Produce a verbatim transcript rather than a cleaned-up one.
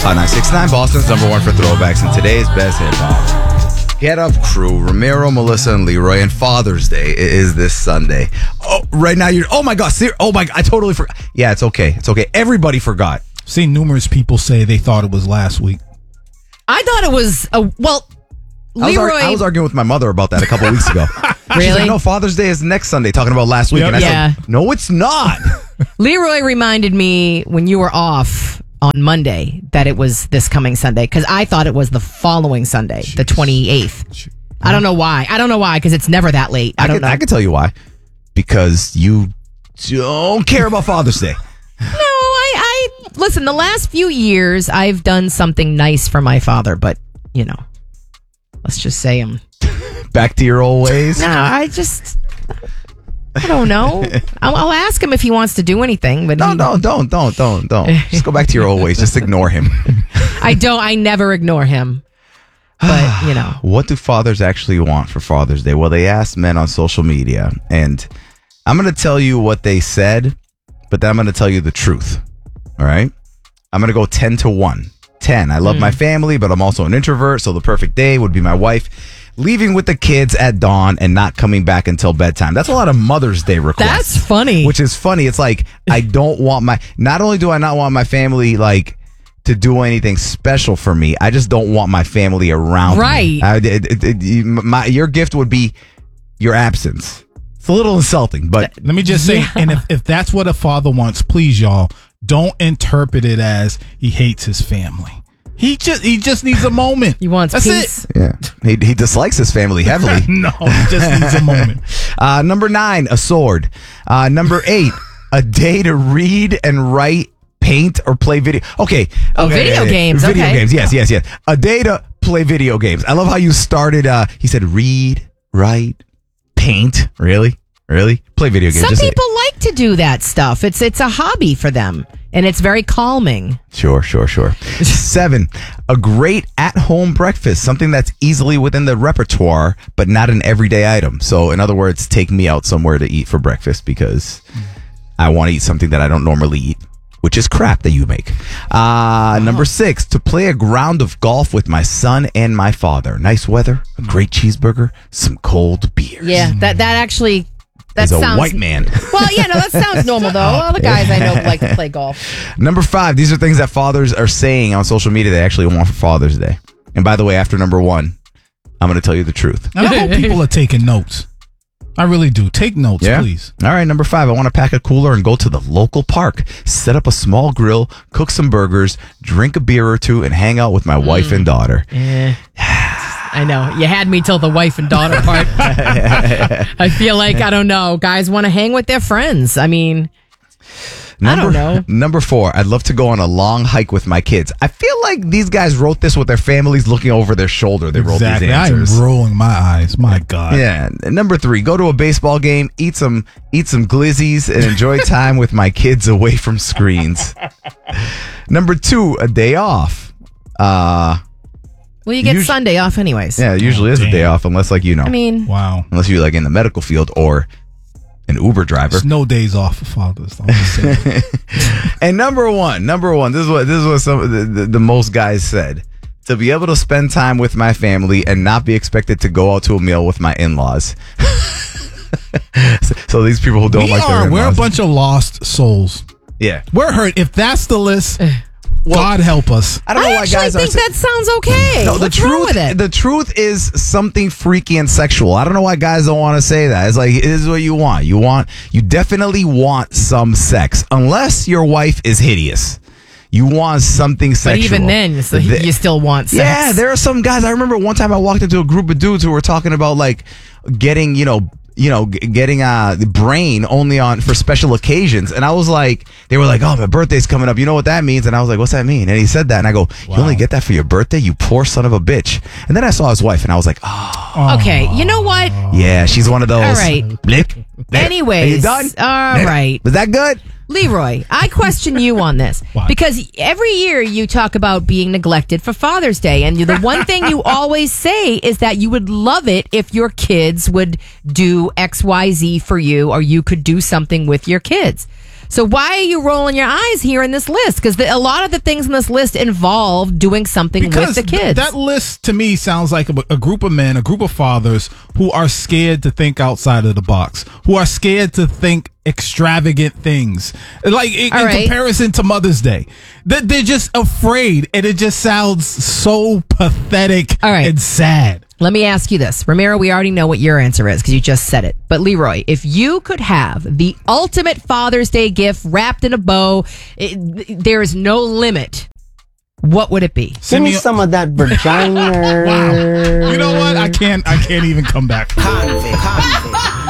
Uh, nine six nine, Boston's number one for throwbacks, and today's best hip hop. Get Up Crew, Ramiro, Melissa, and Leroy, and Father's Day is this Sunday. Oh, right now you're. Oh my God! Ser- oh my! I totally forgot. Yeah, it's okay. It's okay. Everybody forgot. Seen numerous people say they thought it was last week. I thought it was a well. I was, Leroy, ar- I was arguing with my mother about that a couple weeks ago. Really? She's like, no, Father's Day is next Sunday, talking about last week. Yep. And I Yeah. said, no, it's not. Leroy reminded me when you were off on Monday that it was this coming Sunday because I thought it was the following Sunday, the twenty-eighth. I don't know why. I don't know why because it's never that late. I, I, don't can, know. I can tell you why. Because you don't care about Father's Day. No, I, I listen. The last few years, I've done something nice for my father, but you know, let's just say him. Back to your old ways. No, I just. I don't know. I'll, I'll ask him if he wants to do anything, but No, he- no, don't, don't, don't, don't. Just go back to your old ways. Just ignore him. I don't. I never ignore him. But you know, What do fathers actually want for Father's Day? Well, they asked men on social media, and I'm going to tell you what they said, but then I'm going to tell you the truth. All right? I'm going to go ten to one. ten. I love my family, but I'm also an introvert, so the perfect day would be my wife leaving with the kids at dawn and not coming back until bedtime. That's a lot of Mother's Day requests. that's funny. Which is funny. It's like, I don't want my, not only do I not want my family, like, to do anything special for me, I just don't want my family around Right. me. I, it, it, it, you- my, your gift would be your absence. It's a little insulting, but Let me just say, Yeah. and if, if that's what a father wants, please, y'all, don't interpret it as he hates his family. He just he just needs a moment. he wants That's peace. it. yeah, he, he dislikes his family heavily. No, he just needs a moment. Uh, number nine, a sword. Uh, number eight, a day to read and write, paint, or play video. Okay. Oh, okay, video yeah, yeah. games, Video okay. games. Yes, yes, yes. A day to play video games. I love how you started. Uh, he said, read, write, paint. Really? Really? Play video games. Some Just- people like to do that stuff. It's it's a hobby for them, and it's very calming. Sure, sure, sure. Seven, a great at-home breakfast, something that's easily within the repertoire, but not an everyday item. So, in other words, take me out somewhere to eat for breakfast because I want to eat something that I don't normally eat, which is crap that you make. Uh, number six, to play a round of golf with my son and my father. Nice weather, a great cheeseburger, some cold beers. Yeah, that that actually that As a sounds white man. Well, yeah, no, that sounds normal though. All the guys I know like to play golf. Number five, these are things that fathers are saying on social media they actually want for Father's Day. And by the way, after number one, I'm going to tell you the truth. And I hope people are taking notes. I really do. Take notes, Yeah? please. All right, number five, I want to pack a cooler and go to the local park, set up a small grill, cook some burgers, drink a beer or two, and hang out with my wife and daughter. I know. You had me till the wife and daughter part. I feel like, I don't know, guys want to hang with their friends. I mean, Number, I don't know. Number four, I'd love to go on a long hike with my kids. I feel like these guys wrote this with their families looking over their shoulder. They wrote Exactly. these I am answers. rolling my eyes. My God. Yeah. And number three, go to a baseball game, eat some eat some glizzies, and enjoy time with my kids away from screens. Number two, a day off. Uh, well, you get Usu- Sunday off anyways. yeah, it usually is a day damn. off, unless like you know, I mean, Wow. unless you're like in the medical field or an Uber driver. There's no days off for fathers. I'm just saying. And number one, number one, this is what this is what some of the, the, the most guys said. To be able to spend time with my family and not be expected to go out to a meal with my in-laws. so, so these people who don't we like their are. in-laws. We're a bunch of lost souls. Yeah. We're hurt. If that's the list, God help us. I don't know I why actually guys think are that sounds okay. No, the What's wrong truth with it? the truth is something freaky and sexual. I don't know why guys don't want to say that. It's like, it is what you want. You want you definitely want some sex. Unless your wife is hideous. You want something but sexual. even then, so The- you still want sex. Yeah, there are some guys. I remember one time I walked into a group of dudes who were talking about like getting, you know, you know, g- getting uh the brain only on for special occasions, and I was like, they were like, "Oh, my birthday's coming up. You know what that means?" And I was like, "What's that mean?" And he said that, and I go, "You Wow. only get that for your birthday, you poor son of a bitch." And then I saw his wife, and I was like, "Oh, Okay, you know what? yeah, she's one of those." All right. Blip. blip. Anyways, Are you done? all Blip. right. Was that good? Leroy, I question you on this Why? because every year you talk about being neglected for Father's Day, and the one thing you always say is that you would love it if your kids would do X Y Z for you, or you could do something with your kids. So why are you rolling your eyes here in this list? Because a lot of the things in this list involve doing something because with the kids. Th- that list to me sounds like a, a group of men, a group of fathers who are scared to think outside of the box, who are scared to think extravagant things, like in, in right. comparison to Mother's Day. They're, they're just afraid, and it just sounds so pathetic All right. and sad. Let me ask you this. Ramiro, we already know what your answer is because you just said it. But Leroy, if you could have the ultimate Father's Day gift wrapped in a bow, it, there is no limit, what would it be? Give me some of that vagina. Wow. You know what? I can't I can't even come back. Convict. Convict.